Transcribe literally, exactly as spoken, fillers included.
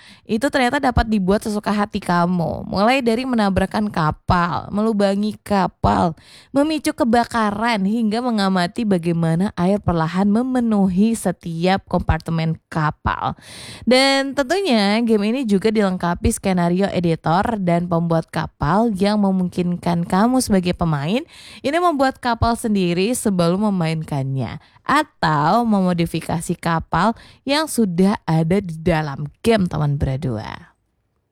itu ternyata dapat dibuat sesuka hati kamu. Mulai dari menabrakkan kapal, melubangi kapal, memicu kebakaran, hingga mengamati bagaimana air perlahan memenuhi setiap kompartemen kapal. Dan tentunya game ini juga dilengkapi skenario editor dan pembuat kapal yang memungkinkan kamu sebagai pemain ini membuat kapal sendiri sebelum memainkannya atau memodifikasi kapal yang sudah ada di dalam game teman berdua.